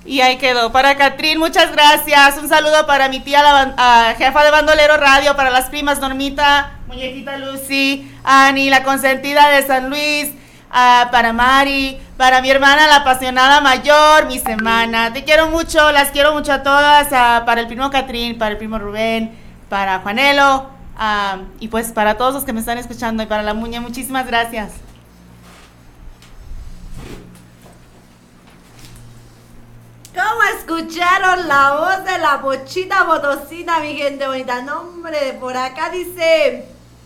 Y ahí quedó. Para Catrín, muchas gracias. Un saludo para mi tía, jefa de Bandolero Radio, para las primas Normita, Muñequita Lucy, Ani, la consentida de San Luis, para Mari, para mi hermana, la apasionada mayor, mi semana. Te quiero mucho, las quiero mucho a todas. Para el primo Catrín, para el primo Rubén, para Juanelo, y pues para todos los que me están escuchando y para la Muñe, muchísimas gracias. ¿Cómo escucharon la voz de la Pochita Potosina, mi gente bonita? No, hombre, por acá dice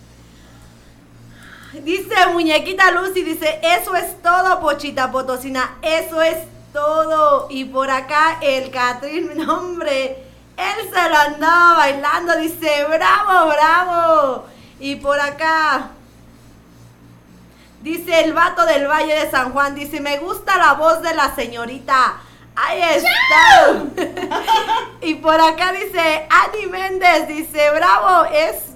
Muñequita Lucy, dice, eso es todo, Pochita Potosina, eso es todo. Y por acá el Catrín, no, hombre, él se lo andaba bailando, dice, bravo, bravo. Y por acá dice el vato del Valle de San Juan, dice, me gusta la voz de la señorita. Ahí está. Y por acá dice Ani Méndez, dice, bravo,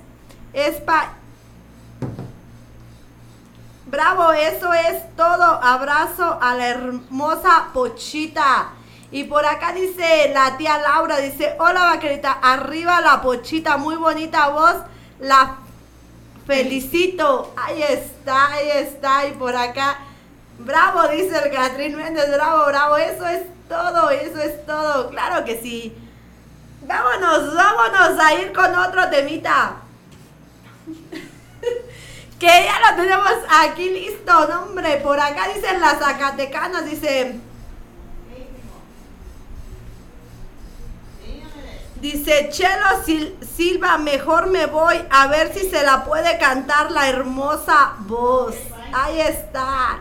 bravo, eso es todo. Abrazo a la hermosa Pochita. Y por acá dice la tía Laura, dice, hola vaquerita, arriba la Pochita, muy bonita voz, la felicito. Ahí está. Y por acá, bravo, dice el Catrín Méndez, bravo, bravo, eso es todo, claro que sí. Vámonos a ir con otro temita. Que ya lo tenemos aquí listo, no, hombre. Por acá dicen las zacatecanas, dice Chelo Silva, mejor me voy a ver si se la puede cantar la hermosa voz. Ahí está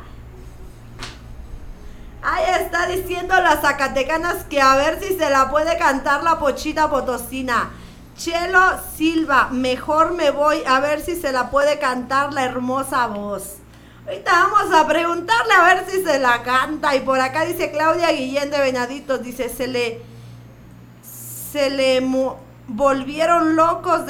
diciendo las zacatecanas que a ver si se la puede cantar la Pochita Potosina. Chelo Silva, mejor me voy a ver si se la puede cantar la hermosa voz. Ahorita vamos a preguntarle a ver si se la canta. Y por acá dice Claudia Guillén de Venaditos, dice, se le volvieron locos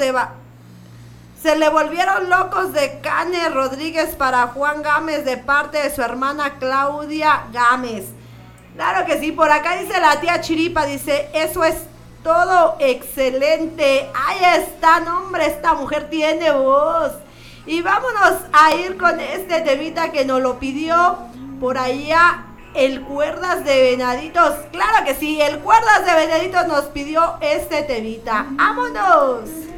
de Cane Rodríguez para Juan Gámez de parte de su hermana Claudia Gámez. Claro que sí, por acá dice la tía Chiripa, dice, eso es todo, excelente. Ahí está, no, hombre, esta mujer tiene voz. Y vámonos a ir con este temita que nos lo pidió por allá el Cuerdas de Venaditos. Claro que sí, el Cuerdas de Venaditos nos pidió este temita. ¡Vámonos!